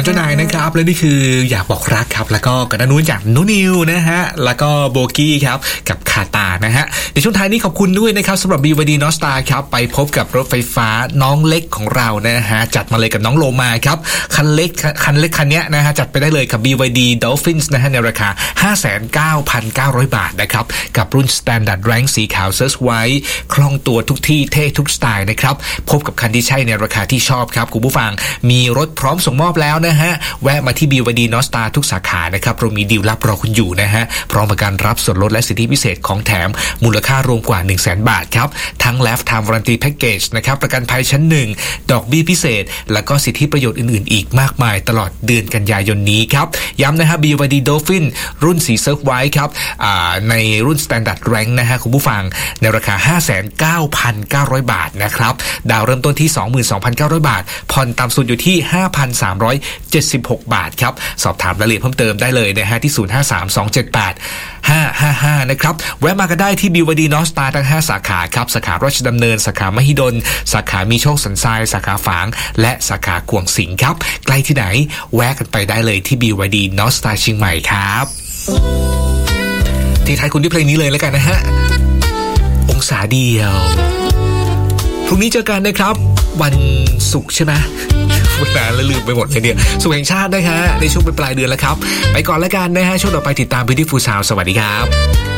เจ้านายนะครับและนี่คืออยากบอกรักครับแล้วก็กระดานู้นจากนุนิวนะฮะแล้วก็โบกี้ครับกับคาตานะฮะในช่วงท้ายนี้ขอบคุณด้วยนะครับสำหรับ BYD North Star ครับไปพบกับรถไฟฟ้าน้องเล็กของเรานะฮะจัดมาเลยกับน้องโลมาครับคันเล็กคันนี้นะฮะจัดไปได้เลยกับ BYD Dolphins นะฮะในราคา 59,900 บาทนะครับกับรุ่น Standard Rank สีขาวเซิร์ชไว้คล่องตัวทุกที่เท่ทุกสไตล์นะครับพบกับคันที่ใช่ในราคาที่ชอบครับคุณผู้ฟังมีรถพร้อมส่งมอบแล้วนะฮะแวะมาที่ BYD North Star ทุกสาขานะครับเรามีดีลลับรอคุณอยู่นะฮะพร้อมกับการรับส่วนลดและสิทธิพิเศษของแถมมูลค่ารวมกว่า 100,000 บาทครับทั้ง Lifetime Warranty Package นะครับประกันภัยชั้น1ดอกเบี้ยพิเศษและก็สิทธิประโยชน์อื่นๆอีกมากมายตลอดเดือนกันยายนนี้ครับย้ำนะฮะ BYD Dolphin รุ่นสีเซิร์ฟไว้ครับในรุ่น Standard Rank นะฮะคุณผู้ฟังในราคา 59,900 บาทนะครับดาวเริ่มต้นที่ 22,900 บาทผ่อนต่ำสุดอยู่ที่ 5,376 บาทครับสอบถามรายละเอียดเพิ่มเติมได้เลยนะฮะที่ 0532785555 นะครับแวะมากันได้ที่ BYD North Star ทั้ง 5 สาขาครับสาขาราชดำเนินสาขามหิดลสาขามีโชคสันทรายสาขาฝางและสาขากวงสิงห์ครับใกล้ที่ไหนแวะกันไปได้เลยที่ BYD North Star เชียงใหม่ครับที่ท้ายคุณด้วยเพลงนี้เลยแล้วกันนะฮะองศาเดียวพรุ่งนี้เจอกันนะครับวันศุกร์ใช่ไหมวันนั้นแล้วลืมไปหมดเลยเนี่ยศุกร์แห่งชาตินะฮะในช่วงปลายเดือนแล้วครับไปก่อนแล้วกันนะฮะช่วงต่อไปติดตาม Beautiful Sound สวัสดีครับ